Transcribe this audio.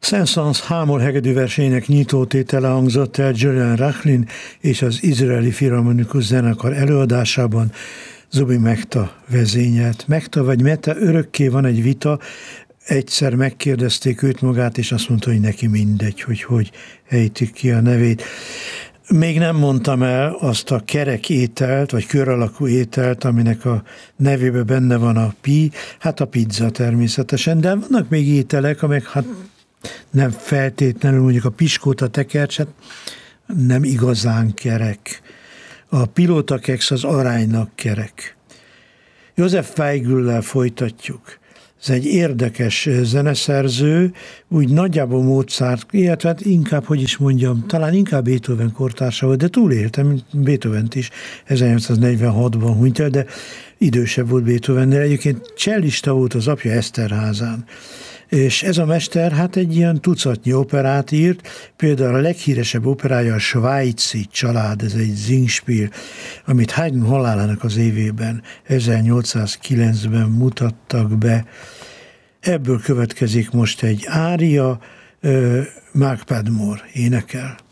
Saint-Saëns hámor hegedűversenyének nyitótétele hangzott el Julian Rachlin és az izraeli filharmonikus zenekar előadásában. Zubi Mehta vezényelt. Mehta vagy Mehta, örökké van egy vita. Egyszer megkérdezték őt magát, és azt mondta, hogy neki mindegy, hogy ejtik ki a nevét. Még nem mondtam el azt a kerek ételt, vagy kör alakú ételt, aminek a nevében benne van a pi, hát a pizza természetesen, de vannak még ételek, amelyek hát nem feltétlenül, mondjuk a piskóta tekercs, hát nem igazán kerek. A pilótakeksz az aránylag kerek. József Feigl-lel folytatjuk. Ez egy érdekes zeneszerző, úgy nagyjából Mozart, illetve hát inkább, hogy is mondjam, talán inkább Beethoven kortársa volt, de túléltem Beethovent is, 1846-ban hunyt el, de idősebb volt Beethovennél. Egyébként csellista volt az apja Eszterházán. És ez a mester hát egy ilyen tucatnyi operát írt, például a leghíresebb operája a Svájci család, ez egy Singspiel, amit Haydn halálának az évében, 1809-ben mutattak be. Ebből következik most egy ária, Mark Padmore énekel.